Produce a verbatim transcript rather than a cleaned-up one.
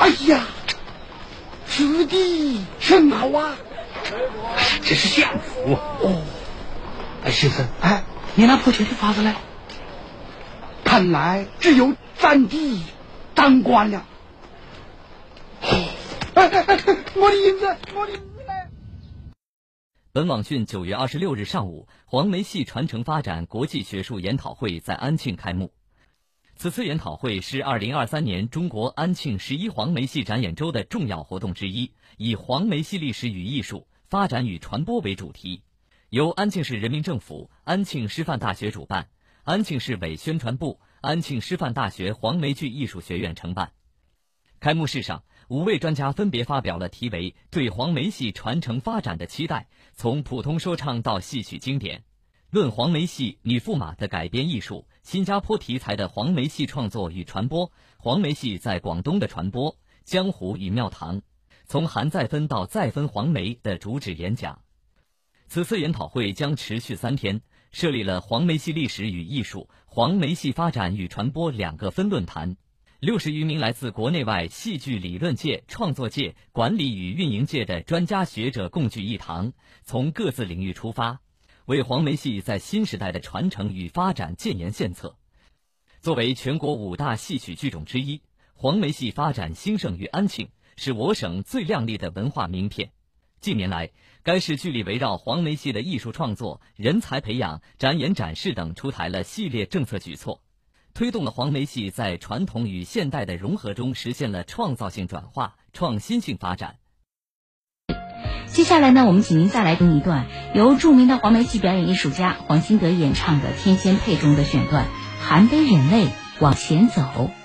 哎呀，此地甚好啊！ 这是相府哦。 哎，先生，哎，你那破钱的法子呢？ 看来只有占地当官了。哎哎哎，我的银子，我的银子呢？ 本网讯九月二十六日上午，黄梅戏传承发展国际学术研讨会在安庆开幕。此次研讨会是二零二三年中国安庆十一黄梅戏展演周的重要活动之一，以黄梅戏历史与艺术、发展与传播为主题，由安庆市人民政府、安庆师范大学主办，安庆市委宣传部、安庆师范大学黄梅剧艺术学院承办。开幕式上，五位专家分别发表了题为“对黄梅戏传承发展的期待：从普通说唱到戏曲经典”，论黄梅戏女驸马的改编艺术、新加坡题材的黄梅戏创作与传播、黄梅戏在广东的传播、江湖与庙堂，从韩再分到再分黄梅的主旨演讲。此次研讨会将持续三天，设立了黄梅戏历史与艺术、黄梅戏发展与传播两个分论坛。六十余名来自国内外戏剧理论界、创作界、管理与运营界的专家学者共聚一堂，从各自领域出发，为黄梅戏在新时代的传承与发展建言献策。作为全国五大戏曲剧种之一，黄梅戏发展兴盛于安庆，是我省最亮丽的文化名片。近年来，该市聚力围绕黄梅戏的艺术创作、人才培养、展演展示等出台了系列政策举措，推动了黄梅戏在传统与现代的融合中实现了创造性转化、创新性发展。 接下来呢，我们请您再来听一段由著名的黄梅戏表演艺术家黄新德演唱的《天仙配》中的选段《含悲忍泪往前走》。